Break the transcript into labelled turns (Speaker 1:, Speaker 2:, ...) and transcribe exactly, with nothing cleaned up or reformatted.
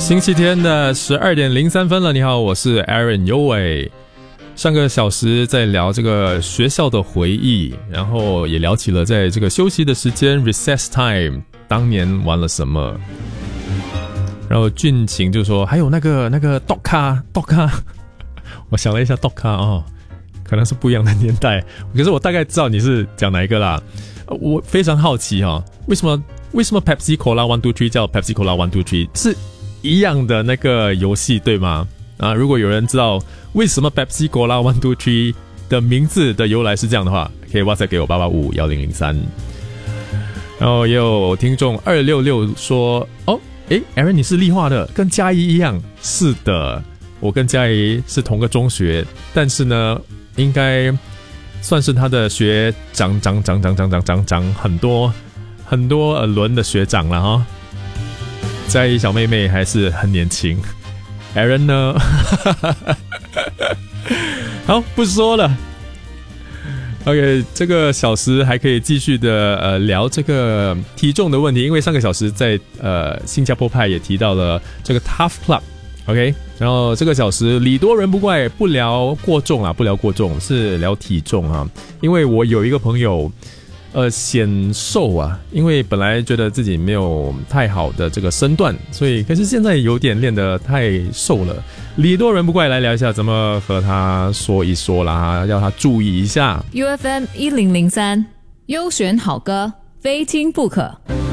Speaker 1: 星期天的十二点零三分了，你好，我是 Aaron 尤伟。上个小时在聊这个学校的回忆，然后也聊起了在这个休息的时间 recess time 当年玩了什么。然后俊晴就说还有那个那个 Doka Doka， 我想了一下 Doka 哦，可能是不一样的年代，可是我大概知道你是讲哪一个啦。我非常好奇哈、哦，为什么为什么 Pepsi Cola one two three 叫 Pepsi Cola one two three 是一样的那个游戏对吗？啊，如果有人知道为什么 Pepsi Cola one two three 的名字的由来是这样的话，可以 WhatsApp 给我八八五一零零三。然后也有听众二六六说，哦，诶 Aaron 你是立化的，跟嘉怡一样。是的，我跟嘉怡是同个中学，但是呢，应该算是他的学长长长长长长长长很多很多轮的学长了哈。嘉怡小妹妹还是很年轻。Aaron 呢？好，不说了。OK， 这个小时还可以继续的呃聊这个体重的问题，因为上个小时在呃新加坡派也提到了这个 Tough Club。OK， 然后这个小时礼多人不怪，不聊过重啦，不聊过重，是聊体重啊。因为我有一个朋友。呃，显瘦啊，因为本来觉得自己没有太好的这个身段，所以可是现在有点练得太瘦了。礼多人不怪，来聊一下怎么和他说一说啦，要他注意一下。
Speaker 2: U F M 一零零三优选好歌，非听不可。